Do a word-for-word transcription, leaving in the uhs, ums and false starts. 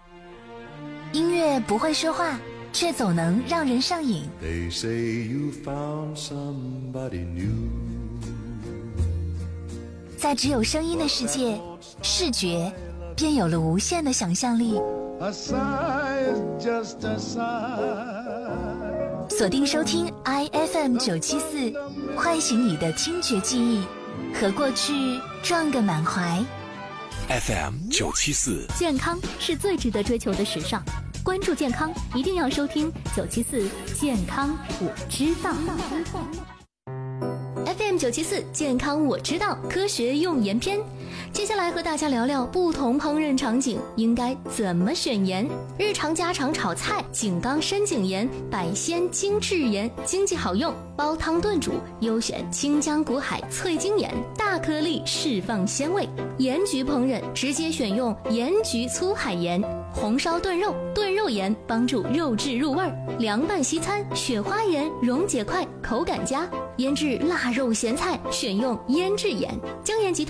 音乐不会说话，却总能让人上瘾。 They say you found somebody new。 在只有声音的世界，视觉便有了无限的想象力。 A sigh is just a sigh。 锁定收听 I F M 九七四，唤醒你的听觉记忆，和过去撞个满怀。 F M 九七四， 健康是最值得追求的时尚。关注健康，一定要收听九七四健康我知道。F M 九七四健康我知道，科学用盐篇。接下来和大家聊聊不同烹饪场景应该怎么选盐。日常家常炒菜，井冈深井盐，百鲜精致盐，经济好用；煲汤炖煮，优选清江古海脆精盐，大颗粒释放鲜味。盐焗烹饪，直接选用盐焗粗海盐。红烧炖肉，炖肉盐帮助肉质入味儿；凉拌西餐，雪花盐溶解快，口感佳；腌制腊肉咸菜，选用腌制盐。江盐集团